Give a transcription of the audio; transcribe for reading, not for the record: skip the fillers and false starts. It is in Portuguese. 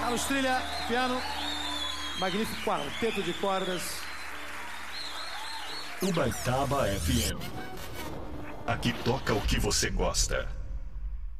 Carlos Trilha, piano. Magnífico quarteto de cordas. Ubaitaba FM. Aqui toca o que você gosta.